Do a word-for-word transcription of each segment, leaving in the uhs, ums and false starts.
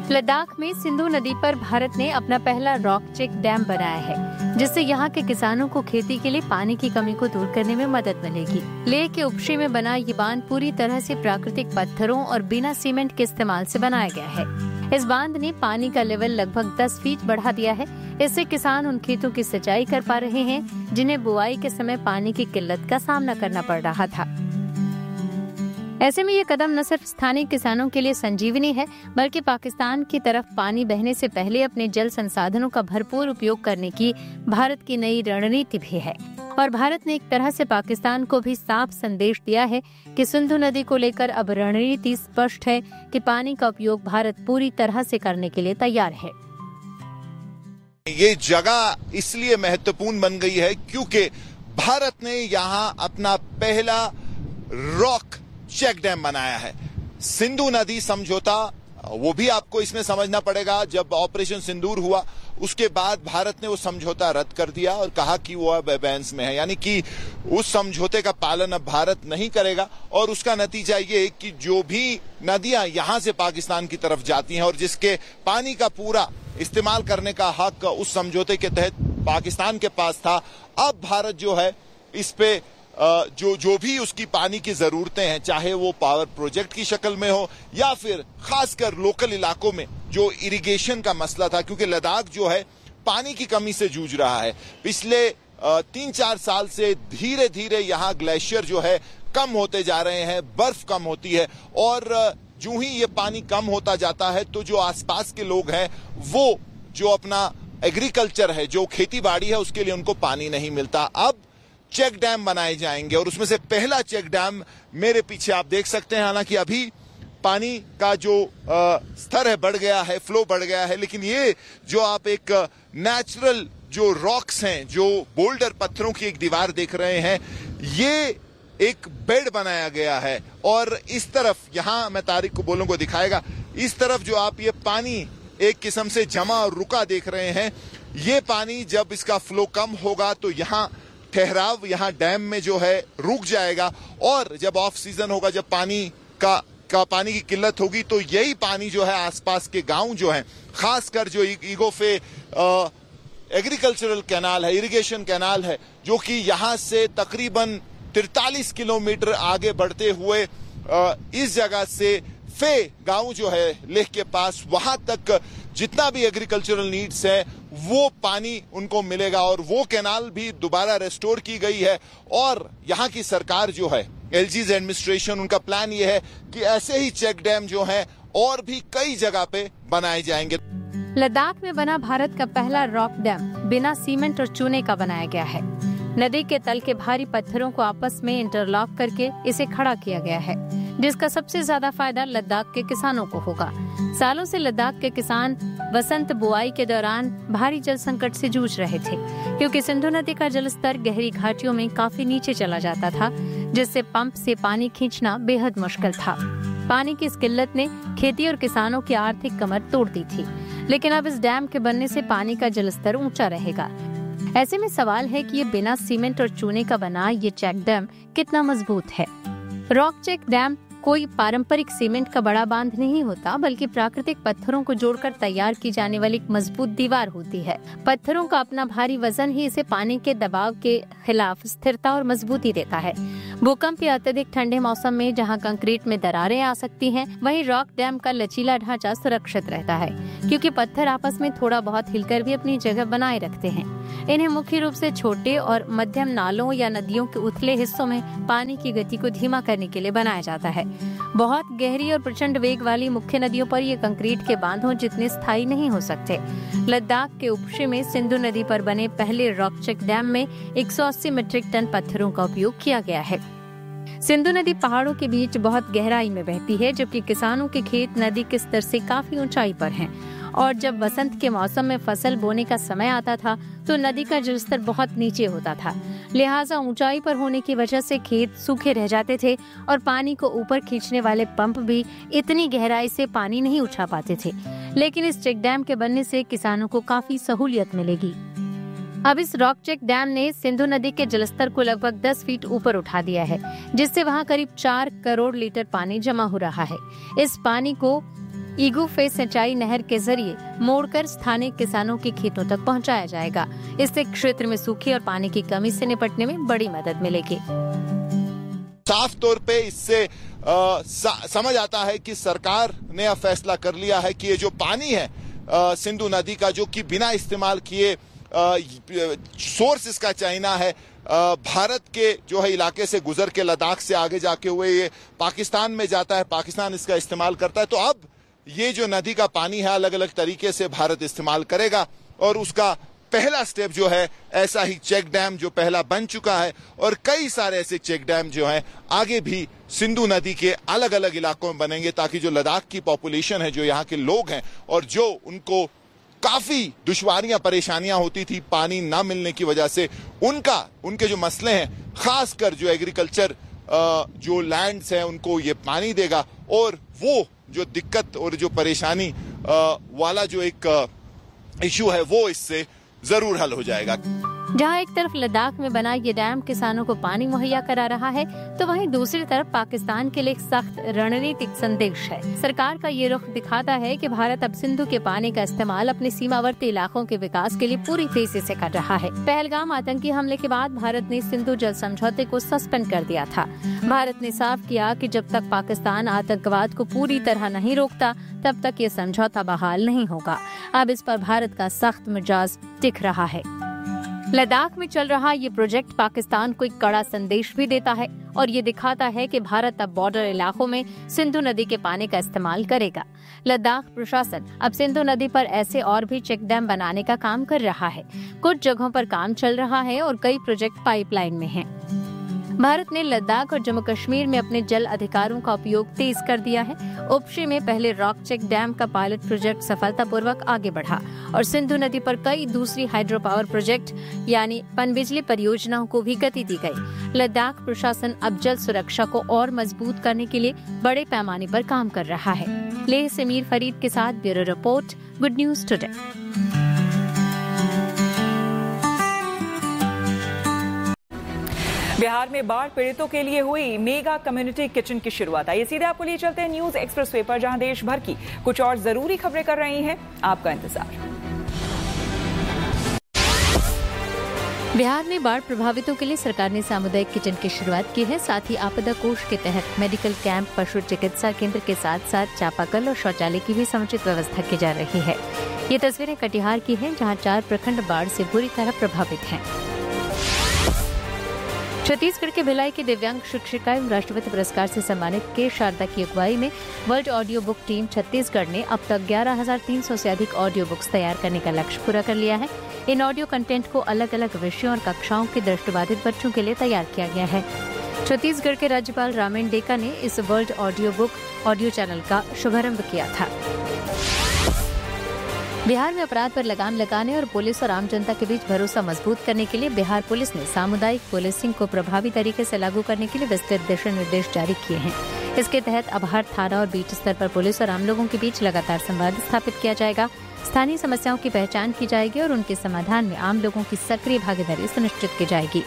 लद्दाख में सिंधु नदी पर भारत ने अपना पहला रॉक चेक डैम बनाया है, जिससे यहाँ के किसानों को खेती के लिए पानी की कमी को दूर करने में मदद मिलेगी। लेह के उपशी में बना ये बांध पूरी तरह से प्राकृतिक पत्थरों और बिना सीमेंट के इस्तेमाल से बनाया गया है। इस बांध ने पानी का लेवल लगभग दस फीट बढ़ा दिया है। इससे किसान उन खेतों की सिंचाई कर पा रहे हैं जिन्हें बुआई के समय पानी की किल्लत का सामना करना पड़ रहा था। ऐसे में ये कदम न सिर्फ स्थानीय किसानों के लिए संजीवनी है, बल्कि पाकिस्तान की तरफ पानी बहने से पहले अपने जल संसाधनों का भरपूर उपयोग करने की भारत की नई रणनीति भी है। और भारत ने एक तरह से पाकिस्तान को भी साफ संदेश दिया है कि सिंधु नदी को लेकर अब रणनीति स्पष्ट है कि पानी का उपयोग भारत पूरी तरह से करने के लिए तैयार है। ये जगह इसलिए महत्वपूर्ण बन गई है क्योंकि भारत ने यहाँ अपना पहला रॉक चेक डैम बनाया है। सिंधु नदी समझौता, वो भी आपको इसमें समझना पड़ेगा, जब ऑपरेशन सिंदूर हुआ उसके बाद भारत ने वो समझौता रद्द कर दिया और कहा कि वो अब एबेंस में है, यानी कि उस समझौते का पालन अब भारत नहीं करेगा। और उसका नतीजा ये कि जो भी नदियां यहां से पाकिस्तान की तरफ जाती हैं और जिसके पानी का पूरा इस्तेमाल करने का हक उस समझौते के तहत पाकिस्तान के पास था, अब भारत जो है इस पे जो जो भी उसकी पानी की जरूरतें हैं, चाहे वो पावर प्रोजेक्ट की शक्ल में हो या फिर खासकर लोकल इलाकों में जो इरिगेशन का मसला था, क्योंकि लद्दाख जो है पानी की कमी से जूझ रहा है। पिछले तीन चार साल से धीरे धीरे यहाँ ग्लेशियर जो है कम होते जा रहे हैं, बर्फ कम होती है और जो ही ये पानी कम होता जाता है तो जो आसपास के लोग हैं वो जो अपना एग्रीकल्चर है, जो खेती बाड़ी है, उसके लिए उनको पानी नहीं मिलता। अब चेक डैम बनाए जाएंगे और उसमें से पहला चेक डैम मेरे पीछे आप देख सकते हैं। हालांकि अभी पानी का जो स्तर है बढ़ गया है, फ्लो बढ़ गया है, लेकिन ये जो आप एक नेचुरल जो रॉक्स हैं, जो बोल्डर पत्थरों की एक दीवार देख रहे हैं, ये एक बेड बनाया गया है। और इस तरफ, यहां मैं तारिक को बोलूं को दिखाएगा, इस तरफ जो आप ये पानी एक किस्म से जमा और रुका देख रहे हैं, ये पानी जब इसका फ्लो कम होगा तो यहाँ ठहराव, यहाँ डैम में जो है रुक जाएगा। और जब ऑफ सीजन होगा, जब पानी का का पानी की किल्लत होगी, तो यही पानी जो है आसपास के गांव जो हैं, खासकर जो ईगोफे एग्रीकल्चरल कैनाल है, इरिगेशन कैनाल है, जो कि यहाँ से तकरीबन तिरतालीस किलोमीटर आगे बढ़ते हुए आ, इस जगह से फे गांव जो है लेह के पास, वहां तक जितना भी एग्रीकल्चरल नीड्स है वो पानी उनको मिलेगा। और वो कैनाल भी दोबारा रेस्टोर की गई है और यहाँ की सरकार जो है, एलजीज एडमिनिस्ट्रेशन, उनका प्लान ये है कि ऐसे ही चेक डैम जो है और भी कई जगह पे बनाए जाएंगे। लद्दाख में बना भारत का पहला रॉक डैम बिना सीमेंट और चूने का बनाया गया है। नदी के तल के भारी पत्थरों को आपस में इंटरलॉक करके इसे खड़ा किया गया है, जिसका सबसे ज्यादा फायदा लद्दाख के किसानों को होगा। सालों से लद्दाख के किसान वसंत बुआई के दौरान भारी जल संकट से जूझ रहे थे, क्योंकि सिंधु नदी का जलस्तर गहरी घाटियों में काफी नीचे चला जाता था, जिससे पंप से पानी खींचना बेहद मुश्किल था। पानी की इस किल्लत ने खेती और किसानों की आर्थिक कमर तोड़ दी थी, लेकिन अब इस डैम के बनने से पानी का जलस्तर ऊंचा रहेगा। ऐसे में सवाल है कि ये बिना सीमेंट और चूने का बना ये चेक डैम कितना मजबूत है। रॉक चेक डैम कोई पारंपरिक सीमेंट का बड़ा बांध नहीं होता, बल्कि प्राकृतिक पत्थरों को जोड़कर तैयार की जाने वाली एक मजबूत दीवार होती है। पत्थरों का अपना भारी वजन ही इसे पानी के दबाव के खिलाफ स्थिरता और मजबूती देता है। भूकंप या अत्यधिक ठंडे मौसम में जहां कंक्रीट में दरारें आ सकती हैं, वहीं रॉक डैम का लचीला ढांचा सुरक्षित रहता है, क्योंकि पत्थर आपस में थोड़ा बहुत हिलकर भी अपनी जगह बनाए रखते हैं। इन्हें मुख्य रूप से छोटे और मध्यम नालों या नदियों के उथले हिस्सों में पानी की गति को धीमा करने के लिए बनाया जाता है। बहुत गहरी और प्रचंड वेग वाली मुख्य नदियों पर ये कंक्रीट के बांधों जितने स्थायी नहीं हो सकते। लद्दाख के उपशी में सिंधु नदी पर बने पहले रॉक चेक डैम में एक सौ अस्सी मीट्रिक टन पत्थरों का उपयोग किया गया है। सिंधु नदी पहाड़ों के बीच बहुत गहराई में बहती है, जबकि किसानों के खेत नदी के स्तर से काफी ऊंचाई पर हैं। और जब वसंत के मौसम में फसल बोने का समय आता था तो नदी का जलस्तर बहुत नीचे होता था, लिहाजा ऊंचाई पर होने की वजह से खेत सूखे रह जाते थे और पानी को ऊपर खींचने वाले पंप भी इतनी गहराई से पानी नहीं उठा पाते थे। लेकिन इस चेक डैम के बनने से किसानों को काफी सहूलियत मिलेगी। अब इस रॉक चेक डैम ने सिंधु नदी के जलस्तर को लगभग दस फीट ऊपर उठा दिया है, जिससे वहां करीब चार करोड़ लीटर पानी जमा हो रहा है। इस पानी को ईगू-फे सिंचाई नहर के जरिए मोड़कर स्थानीय किसानों के खेतों तक पहुंचाया जाएगा। इससे क्षेत्र में सूखे और पानी की कमी से निपटने में बड़ी मदद मिलेगी। साफ तौर पे इससे आ, समझ आता है कि सरकार ने अब फैसला कर लिया है कि ये जो पानी है आ, सिंधु नदी का, जो कि बिना इस्तेमाल किए सोर्स इसका चाइना है, आ, भारत के जो है इलाके से गुजर के लद्दाख से आगे जाके हुए ये पाकिस्तान में जाता है, पाकिस्तान इसका इस्तेमाल करता है। तो अब ये जो नदी का पानी है अलग अलग तरीके से भारत इस्तेमाल करेगा और उसका पहला स्टेप जो है ऐसा ही चेक डैम जो पहला बन चुका है और कई सारे ऐसे चेक डैम जो हैं आगे भी सिंधु नदी के अलग अलग इलाकों में बनेंगे, ताकि जो लद्दाख की पॉपुलेशन है, जो यहाँ के लोग हैं और जो उनको काफी दुश्वारियां परेशानियां होती थी पानी ना मिलने की वजह से, उनका उनके जो मसले हैं, खासकर जो एग्रीकल्चर जो लैंड्स हैं उनको ये पानी देगा और वो जो दिक्कत और जो परेशानी वाला जो एक इश्यू है वो इससे जरूर हल हो जाएगा। जहां एक तरफ लद्दाख में बना ये डैम किसानों को पानी मुहैया करा रहा है, तो वहीं दूसरी तरफ पाकिस्तान के लिए एक सख्त रणनीतिक संदेश है। सरकार का ये रुख दिखाता है कि भारत अब सिंधु के पानी का इस्तेमाल अपने सीमावर्ती इलाकों के विकास के लिए पूरी तेजी से कर रहा है। पहलगाम आतंकी हमले के बाद भारत ने सिंधु जल समझौते को सस्पेंड कर दिया था। भारत ने साफ किया कि जब तक पाकिस्तान आतंकवाद को पूरी तरह नहीं रोकता, तब तक ये समझौता बहाल नहीं होगा। अब इस पर भारत का सख्त मिजाज दिख रहा है। लद्दाख में चल रहा ये प्रोजेक्ट पाकिस्तान को एक कड़ा संदेश भी देता है और ये दिखाता है कि भारत अब बॉर्डर इलाकों में सिंधु नदी के पानी का इस्तेमाल करेगा। लद्दाख प्रशासन अब सिंधु नदी पर ऐसे और भी चेक डैम बनाने का काम कर रहा है। कुछ जगहों पर काम चल रहा है और कई प्रोजेक्ट पाइपलाइन में हैं। भारत ने लद्दाख और जम्मू कश्मीर में अपने जल अधिकारों का उपयोग तेज कर दिया है। उपशी में पहले रॉक चेक डैम का पायलट प्रोजेक्ट सफलतापूर्वक आगे बढ़ा और सिंधु नदी पर कई दूसरी हाइड्रो पावर प्रोजेक्ट यानी पनबिजली परियोजनाओं को भी गति दी गई। लद्दाख प्रशासन अब जल सुरक्षा को और मजबूत करने के लिए बड़े पैमाने पर काम कर रहा है। लेह से मीर फरीद के साथ bureau report, good news today. Bihar में बाढ़ पीड़ितों के लिए हुई मेगा कम्युनिटी किचन की शुरुआत। आइए सीधे आपको लिए चलते हैं न्यूज एक्सप्रेसवे पर, जहां देश भर की कुछ और जरूरी खबरें कर रही हैं आपका इंतजार। बिहार में बाढ़ प्रभावितों के लिए सरकार ने सामुदायिक किचन की शुरुआत की है। साथ ही आपदा कोष के तहत मेडिकल कैंप, पशु चिकित्सा केंद्र के साथ साथ चापाकल और शौचालय की भी समुचित व्यवस्था की जा रही है। ये तस्वीरें कटिहार की हैं, जहां चार प्रखंड बाढ़ से बुरी तरह प्रभावित हैं। छत्तीसगढ़ के भिलाई की दिव्यांग शिक्षिका एवं राष्ट्रपति पुरस्कार से सम्मानित के शारदा की अगुवाई में world audio book team Chhattisgarh ने अब तक ग्यारह हजार तीन सौ से अधिक ऑडियो बुक्स तैयार करने का लक्ष्य पूरा कर लिया है। इन ऑडियो कंटेंट को अलग अलग विषयों और कक्षाओं के दृष्टिबाधित बच्चों के लिए तैयार किया गया है। छत्तीसगढ़ के राज्यपाल रामेन डेका ने इस world audio book audio channel का शुभारंभ किया था। बिहार में अपराध पर लगाम लगाने और पुलिस और आम जनता के बीच भरोसा मजबूत करने के लिए बिहार पुलिस ने सामुदायिक पुलिसिंग को प्रभावी तरीके से लागू करने के लिए विस्तृत दिशा निर्देश जारी किए हैं। इसके तहत अब हर थाना और बीट स्तर पर पुलिस और आम लोगों के बीच लगातार संवाद स्थापित किया जाएगा। स्थानीय समस्याओं की पहचान की जाएगी और उनके समाधान में आम लोगों की सक्रिय भागीदारी सुनिश्चित की जाएगी।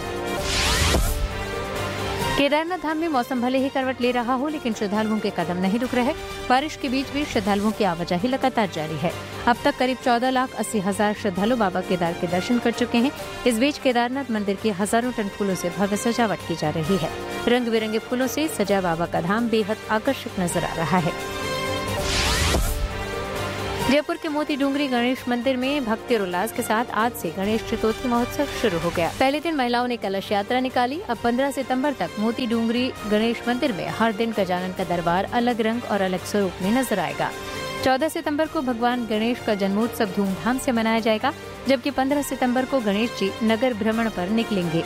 केदारनाथ धाम में मौसम भले ही करवट ले रहा हो, लेकिन श्रद्धालुओं के कदम नहीं रुक रहे। बारिश के बीच भी श्रद्धालुओं की आवाजाही लगातार जारी है। अब तक करीब चौदह लाख अस्सी हजार श्रद्धालु बाबा केदार के दर्शन कर चुके हैं। इस बीच केदारनाथ मंदिर की हजारों टन फूलों से भव्य सजावट की जा रही है। रंग बिरंगे फूलों से सजा बाबा का धाम बेहद आकर्षक नजर आ रहा है। जयपुर के मोती डूंगरी गणेश मंदिर में भक्ति और उल्लास के साथ आज से गणेश चतुर्थी महोत्सव शुरू हो गया। पहले दिन महिलाओं ने कलश यात्रा निकाली। अब पंद्रह सितंबर तक मोती डूंगरी गणेश मंदिर में हर दिन गजानन का दरबार अलग रंग और अलग स्वरूप में नजर आएगा। चौदह सितंबर को भगवान गणेश का जन्मोत्सव धूमधाम से मनाया जाएगा, जबकि पंद्रह सितंबर को गणेश जी नगर भ्रमण पर निकलेंगे।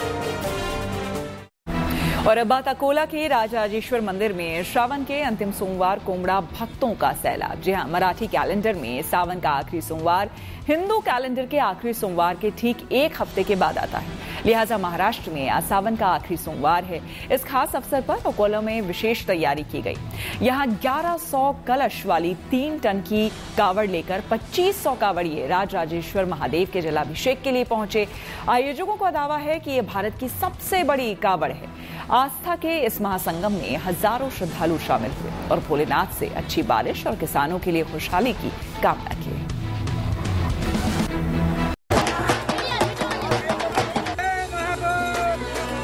और अब बात अकोला के राजराजेश्वर मंदिर में श्रावण के अंतिम सोमवार को उमड़ा भक्तों का सैलाब। जी हां, मराठी कैलेंडर में सावन का आखिरी सोमवार हिंदू कैलेंडर के आखिरी सोमवार के ठीक एक हफ्ते के बाद आता है। लिहाजा महाराष्ट्र में आज सावन का आखिरी सोमवार है। इस खास अवसर पर अकोला में विशेष तैयारी की गई। यहाँ ग्यारह सौ कलश वाली तीन टन की कावड़ लेकर पच्चीस सौ कावड़िए राजराजेश्वर महादेव के जलाभिषेक के लिए पहुंचे। आयोजकों का दावा है कि ये भारत की सबसे बड़ी कावड़ है। आस्था के इस महासंगम में हजारों श्रद्धालु शामिल हुए और भोलेनाथ से अच्छी बारिश और किसानों के लिए खुशहाली की कामना की।